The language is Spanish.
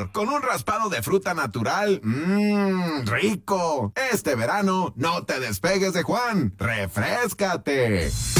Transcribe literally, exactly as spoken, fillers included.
sabor, con un raspado de fruta natural. ¡Mmm, rico! Este verano, no te despegues de Juan. ¡Refréscate!